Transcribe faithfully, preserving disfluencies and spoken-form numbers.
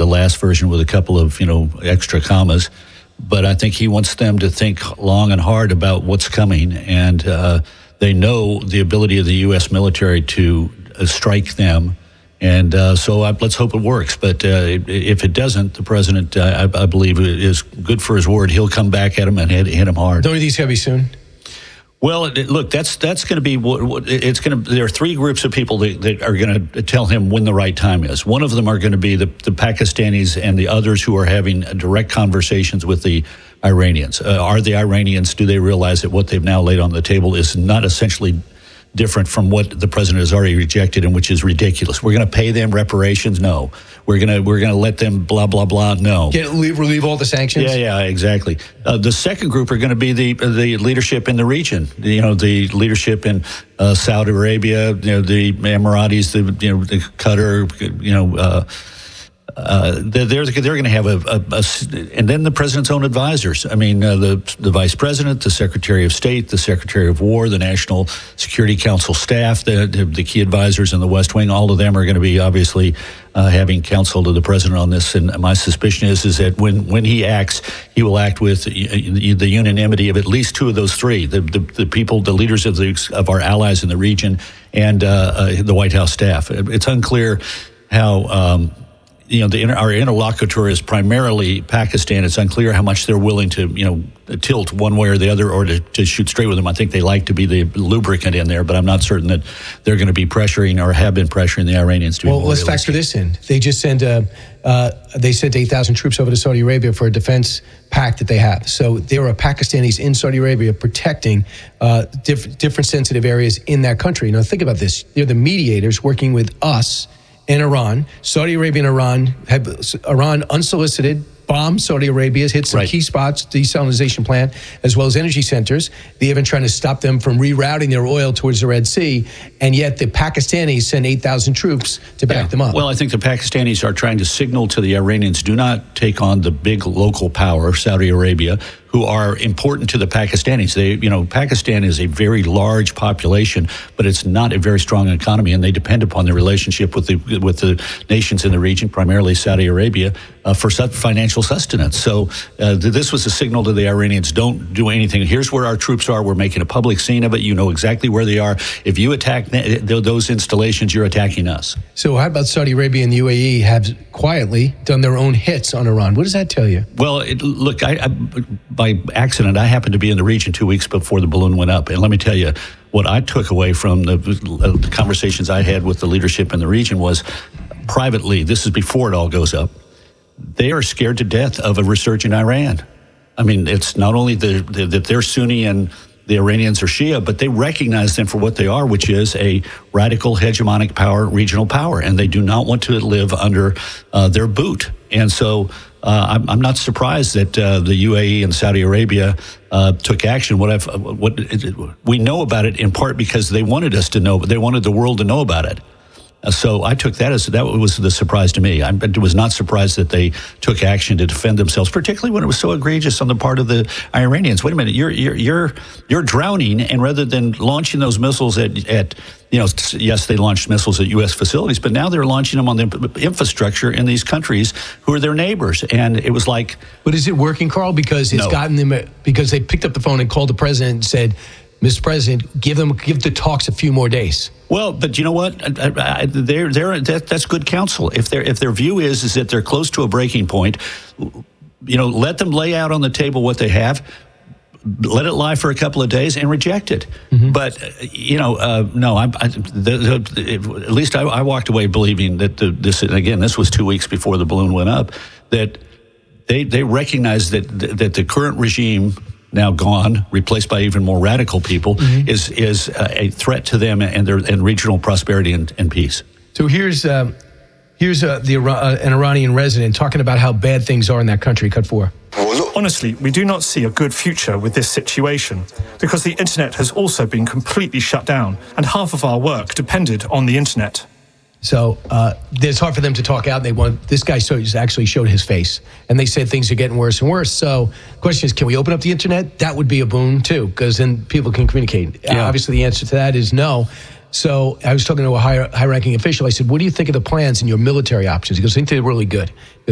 the last version with a couple of, you know, extra commas. But I think he wants them to think long and hard about what's coming. And uh, they know the ability of the U S military to uh, strike them. And uh, so I, let's hope it works. But uh, if it doesn't, the president, uh, I, I believe, is good for his word. He'll come back at him and hit, hit him hard. Don't you think it's going to be soon? Well, it, look, that's that's going to be what, what it's going to. There are three groups of people that, that are going to tell him when the right time is. One of them are going to be the, the Pakistanis and the others who are having direct conversations with the Iranians. Uh, are the Iranians? Do they realize that what they've now laid on the table is not essentially different from what the president has already rejected, and which is ridiculous? We're going to pay them reparations? No. We're going to we're going to let them blah blah blah? No. Get leave, relieve all the sanctions? Yeah, yeah, exactly. Uh, the second group are going to be the the leadership in the region. You know, the leadership in uh, Saudi Arabia, you know, the Emiratis, the you know, the Qatar, you know. Uh, Uh, they're they're, they're going to have a, a, a, and then the president's own advisors. I mean, uh, the the vice president, the secretary of state, the secretary of war, the National Security Council staff, the the, the key advisors in the West Wing. All of them are going to be obviously uh, having counsel to the president on this. And my suspicion is is that when when he acts, he will act with the unanimity of at least two of those three: the the, the people, the leaders of the of our allies in the region, and uh, uh, the White House staff. It's unclear how. Um, You know, the, our interlocutor is primarily Pakistan. It's unclear how much they're willing to, you know, tilt one way or the other, or to, to shoot straight with them. I think they like to be the lubricant in there, but I'm not certain that they're going to be pressuring or have been pressuring the Iranians to be well, more let's realistic. factor this in. They just sent uh, uh, they sent eight thousand troops over to Saudi Arabia for a defense pact that they have. So there are Pakistanis in Saudi Arabia protecting uh, diff- different sensitive areas in that country. Now, think about this. They're the mediators working with us and Iran. Saudi Arabia and Iran have Iran unsolicited bombed Saudi Arabia, hit some right. key spots, desalinization plant, as well as energy centers. They even trying to stop them from rerouting their oil towards the Red Sea, and yet the Pakistanis send eight thousand troops to back yeah. them up. Well, I think the Pakistanis are trying to signal to the Iranians, do not take on the big local power, Saudi Arabia, who are important to the Pakistanis. They, you know, Pakistan is a very large population, but it's not a very strong economy, and they depend upon the relationship with the with the nations in the region, primarily Saudi Arabia, uh, for financial sustenance. So uh, this was a signal to the Iranians: don't do anything. Here's where our troops are. We're making a public scene of it. You know exactly where they are. If you attack those installations, you're attacking us. So how about Saudi Arabia and the U A E have quietly done their own hits on Iran? What does that tell you? Well, it, look, I, I by accident, I happened to be in the region two weeks before the balloon went up. And let me tell you, what I took away from the, uh, the conversations I had with the leadership in the region was, privately, this is before it all goes up, they are scared to death of a resurgent Iran. I mean, it's not only the, the, that they're Sunni and the Iranians are Shia, but they recognize them for what they are, which is a radical hegemonic power, regional power, and they do not want to live under uh, their boot. And so uh, I'm, I'm not surprised that uh, the U A E and Saudi Arabia uh, took action. What I've, what we know about it in part because they wanted us to know, but they wanted the world to know about it. Uh, so I took that as, that was the surprise to me. I was not surprised that they took action to defend themselves, particularly when it was so egregious on the part of the Iranians. Wait a minute, you're you're you're you're drowning, and rather than launching those missiles at, at you know, yes, they launched missiles at U S facilities, but now they're launching them on the infrastructure in these countries who are their neighbors. And it was like, but is it working, Carl? Because it's no. gotten them, because they picked up the phone and called the president and said, Mister President, give them give the talks a few more days. Well, but you know what? I, I, they're, they're, that, that's good counsel. If, if their view is, is that they're close to a breaking point, you know, let them lay out on the table what they have, let it lie for a couple of days, and reject it. Mm-hmm. But, you know, uh, no, I, I, the, the, at least I, I walked away believing that the, this, again, this was two weeks before the balloon went up, that they, they recognize that, that the current regime, now gone, replaced by even more radical people, mm-hmm. is is a threat to them and their and regional prosperity and, and peace. So here's um, here's uh, the uh, an Iranian resident talking about how bad things are in that country. Cut four. Honestly, we do not see a good future with this situation because the internet has also been completely shut down, and half of our work depended on the internet. So uh, it's hard for them to talk out. They want this guy so actually showed his face, and they said things are getting worse and worse. So the question is, can we open up the internet? That would be a boon too, because then people can communicate. Yeah. Uh, obviously, the answer to that is no. So I was talking to a high, high-ranking official. I said, "What do you think of the plans and your military options?" He goes, "I think they're really good."